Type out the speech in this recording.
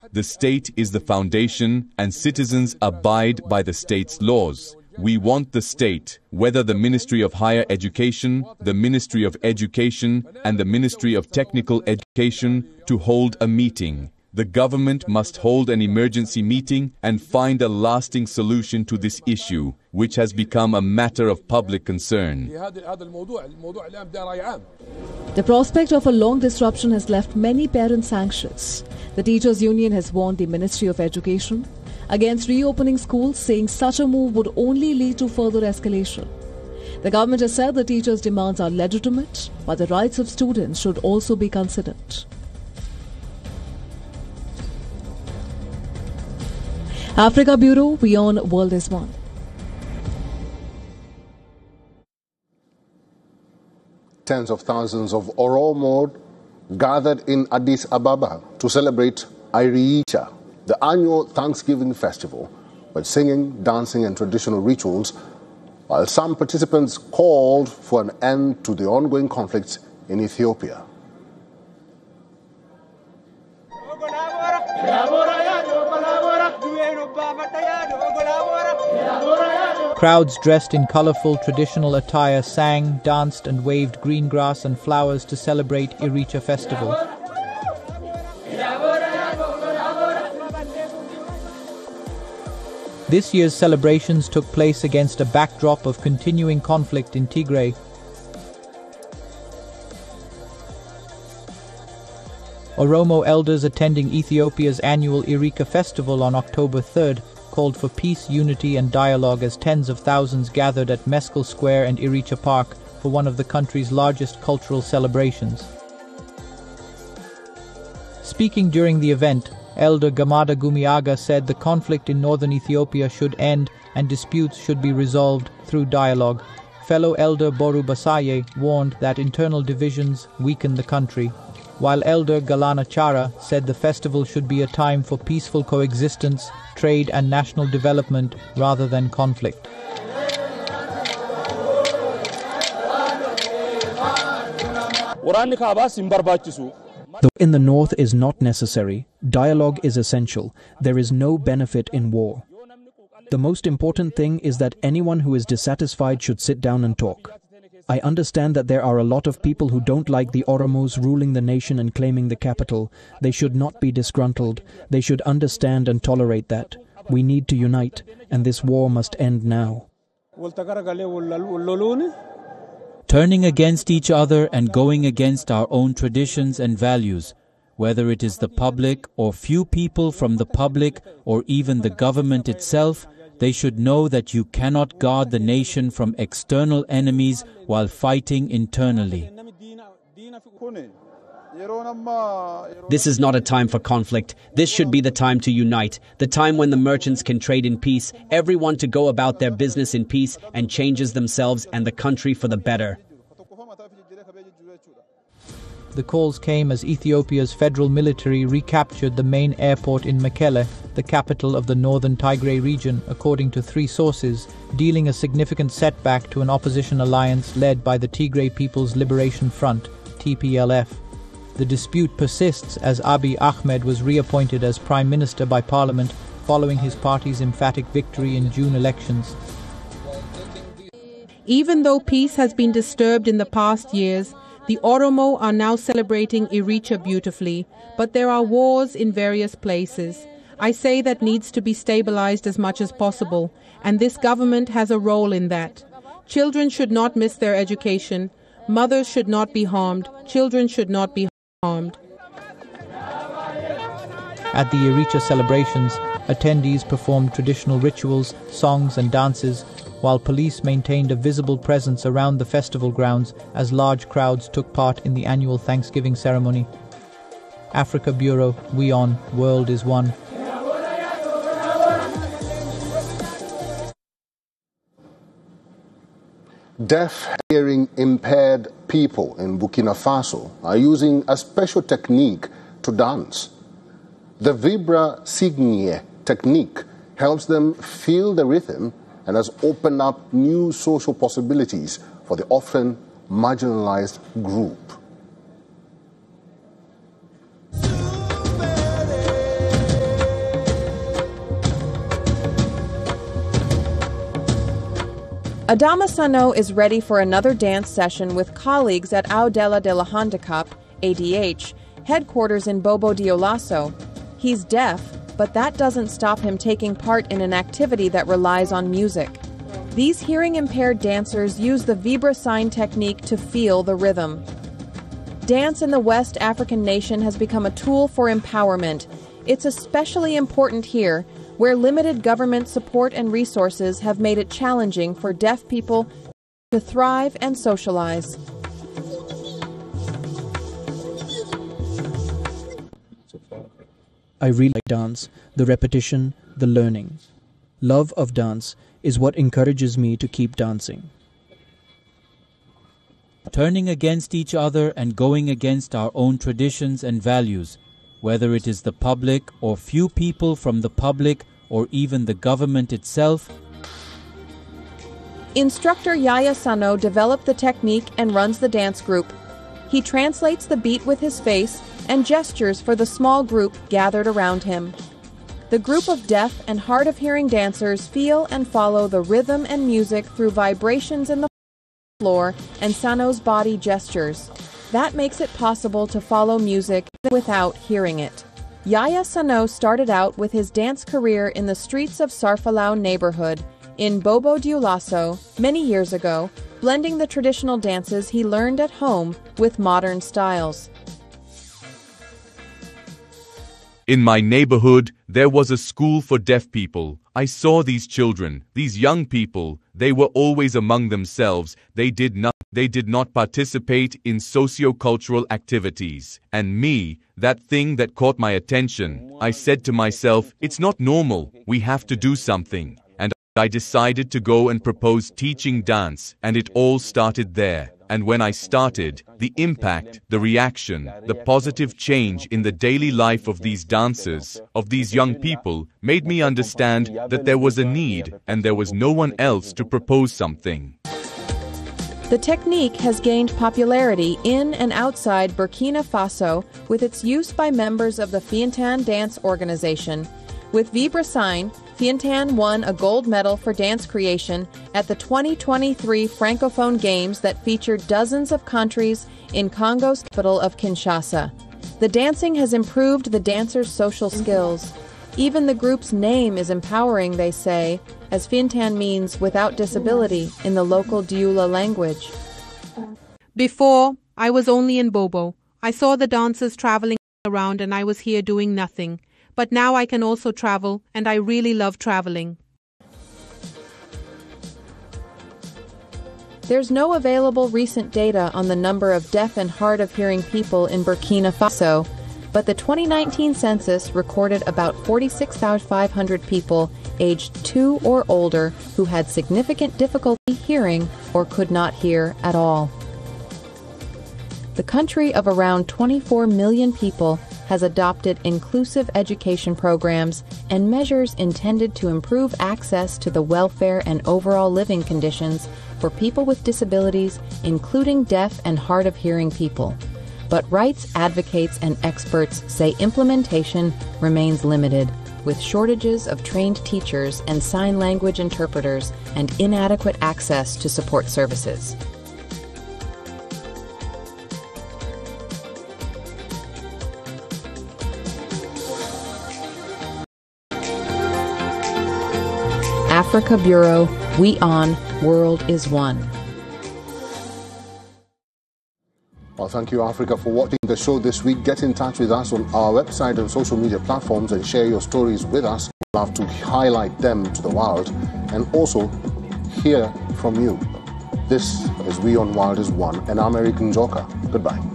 The state is the foundation and citizens abide by the state's laws. We want the state, whether the Ministry of Higher Education, the Ministry of Education, and the Ministry of Technical Education, to hold a meeting. The government must hold an emergency meeting and find a lasting solution to this issue, which has become a matter of public concern. The prospect of a long disruption has left many parents anxious. The Teachers' Union has warned the Ministry of Education against reopening schools, saying such a move would only lead to further escalation. The government has said the teachers' demands are legitimate, but the rights of students should also be considered. Africa Bureau, WION World is One. Tens of thousands of Oromo gathered in Addis Ababa to celebrate Iricha, the annual Thanksgiving festival, with singing, dancing and traditional rituals, while some participants called for an end to the ongoing conflicts in Ethiopia. Crowds dressed in colorful traditional attire sang, danced and waved green grass and flowers to celebrate Iricha festival. This year's celebrations took place against a backdrop of continuing conflict in Tigray. Oromo elders attending Ethiopia's annual Irika festival on October 3rd called for peace, unity and dialogue as tens of thousands gathered at Meskel Square and Iricha Park for one of the country's largest cultural celebrations. Speaking during the event, Elder Gamada Gumiaga said the conflict in northern Ethiopia should end and disputes should be resolved through dialogue. Fellow Elder Boru Basaye warned that internal divisions weaken the country, while Elder Galana Chara said the festival should be a time for peaceful coexistence, trade and national development rather than conflict. In the north is not necessary. Dialogue is essential. There is no benefit in war. The most important thing is that anyone who is dissatisfied should sit down and talk. I understand that there are a lot of people who don't like the Oromos ruling the nation and claiming the capital. They should not be disgruntled. They should understand and tolerate that. We need to unite, and this war must end now. Turning against each other and going against our own traditions and values, whether it is the public or few people from the public or even the government itself, they should know that you cannot guard the nation from external enemies while fighting internally. This is not a time for conflict. This should be the time to unite, the time when the merchants can trade in peace, everyone to go about their business in peace and changes themselves and the country for the better. The calls came as Ethiopia's federal military recaptured the main airport in Mekelle, the capital of the northern Tigray region, according to 3 sources, dealing a significant setback to an opposition alliance led by the Tigray People's Liberation Front, TPLF. The dispute persists as Abiy Ahmed was reappointed as Prime Minister by Parliament following his party's emphatic victory in June elections. Even though peace has been disturbed in the past years, the Oromo are now celebrating Iricha beautifully, but there are wars in various places. I say that needs to be stabilized as much as possible, and this government has a role in that. Children should not miss their education. Mothers should not be harmed. Children should not be harmed. At the Iricha celebrations, attendees performed traditional rituals, songs and dances, while police maintained a visible presence around the festival grounds as large crowds took part in the annual Thanksgiving ceremony. Africa Bureau, WION World is One. Deaf, hearing impaired people in Burkina Faso are using a special technique to dance. The Vibra Signe technique helps them feel the rhythm and has opened up new social possibilities for the often marginalized group. Adama Sano is ready for another dance session with colleagues at Audela de la Handicap, ADH, headquarters in Bobo Dioulasso. He's deaf, but that doesn't stop him taking part in an activity that relies on music. These hearing-impaired dancers use the Vibra sign technique to feel the rhythm. Dance in the West African nation has become a tool for empowerment. It's especially important here, where limited government support and resources have made it challenging for deaf people to thrive and socialize. I really like dance, the repetition, the learning. Love of dance is what encourages me to keep dancing. Turning against each other and going against our own traditions and values, whether it is the public or few people from the public or even the government itself. Instructor Yaya Sano developed the technique and runs the dance group. He translates the beat with his face and gestures for the small group gathered around him. The group of deaf and hard-of-hearing dancers feel and follow the rhythm and music through vibrations in the floor and Sano's body gestures. That makes it possible to follow music without hearing it. Yaya Sano started out with his dance career in the streets of Sarfalau neighborhood in Bobo Dioulasso many years ago, blending the traditional dances he learned at home with modern styles. In my neighborhood, there was a school for deaf people. I saw these children, these young people. They were always among themselves. They did not participate in socio-cultural activities. And me, that thing that caught my attention, I said to myself, it's not normal. We have to do something. And I decided to go and propose teaching dance, and it all started there. And when I started, the impact, the reaction, the positive change in the daily life of these dancers, of these young people, made me understand that there was a need and there was no one else to propose something. The technique has gained popularity in and outside Burkina Faso with its use by members of the Fiantan Dance Organization. With Vibra Sign, Fiantan won a gold medal for dance creation at the 2023 Francophone Games that featured dozens of countries in Congo's capital of Kinshasa. The dancing has improved the dancers' social skills. Even the group's name is empowering, they say, as Fiantan means without disability in the local Dioula language. Before, I was only in Bobo. I saw the dancers traveling around and I was here doing nothing. But now I can also travel, and I really love traveling. There's no available recent data on the number of deaf and hard-of-hearing people in Burkina Faso, but the 2019 census recorded about 46,500 people aged 2 or older who had significant difficulty hearing or could not hear at all. The country of around 24 million people has adopted inclusive education programs and measures intended to improve access to the welfare and overall living conditions for people with disabilities, including deaf and hard-of-hearing people. But rights advocates and experts say implementation remains limited, with shortages of trained teachers and sign language interpreters and inadequate access to support services. Africa Bureau, We On, World is One. Well, thank you, Africa, for watching the show this week. Get in touch with us on our website and social media platforms and share your stories with us. We'd love to highlight them to the world and also hear from you. This is We On World is One, and I'm Eric Njoka. Goodbye.